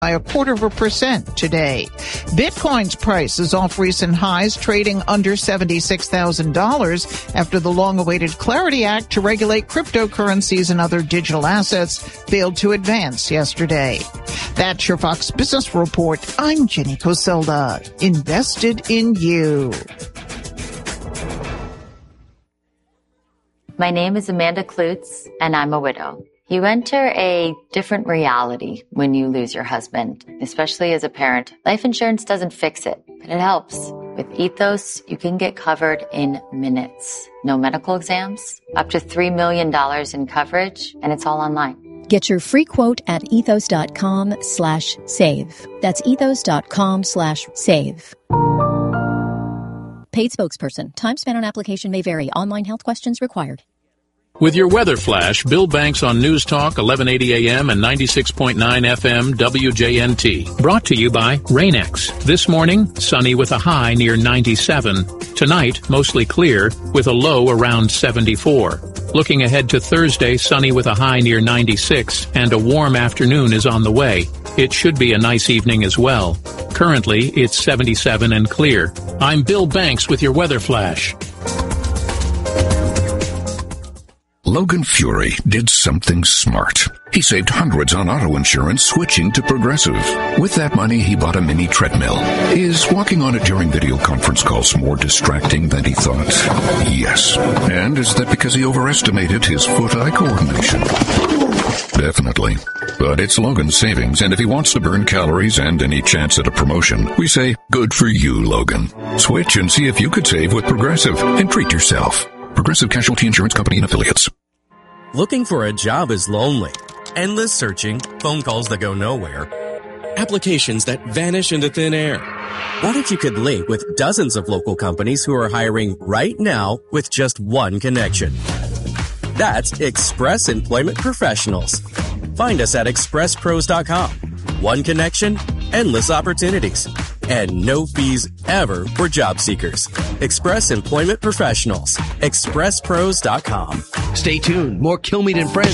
by 0.25% today. Bitcoin's price is off recent highs, trading under $76,000 after the long-awaited Clarity Act to regulate cryptocurrencies and other digital assets failed to advance yesterday. That's your Fox Business Report. I'm Jenny Coselda. Invested in you. My name is Amanda Klutz, and I'm a widow. You enter a different reality when you lose your husband, especially as a parent. Life insurance doesn't fix it, but it helps. With Ethos, you can get covered in minutes. No medical exams, up to $3 million in coverage, and it's all online. Get your free quote at ethos.com/save. That's ethos.com/save. Paid spokesperson. Time spent on application may vary. Online health questions required. With your weather flash, Bill Banks on News Talk 1180 AM and 96.9 FM WJNT. Brought to you by Rain-X. This morning, sunny with a high near 97. Tonight, mostly clear with a low around 74. Looking ahead to Thursday, sunny with a high near 96 and a warm afternoon is on the way. It should be a nice evening as well. Currently, it's 77 and clear. I'm Bill Banks with your weather flash. Logan Fury did something smart. He saved hundreds on auto insurance switching to Progressive. With that money, he bought a mini treadmill. Is walking on it during video conference calls more distracting than he thought? Yes. And is that because he overestimated his foot-eye coordination? Definitely. But it's Logan's savings, and if he wants to burn calories and any chance at a promotion, we say, good for you, Logan. Switch and see if you could save with Progressive and treat yourself. Progressive Casualty Insurance Company and Affiliates. Looking for a job is lonely. Endless searching, phone calls that go nowhere, applications that vanish into thin air. What if you could link with dozens of local companies who are hiring right now with just one connection? That's Express Employment Professionals. Find us at expresspros.com. One connection, endless opportunities, and no fees ever for job seekers. Express Employment Professionals. expresspros.com. Stay tuned. More Kilmeade and Friends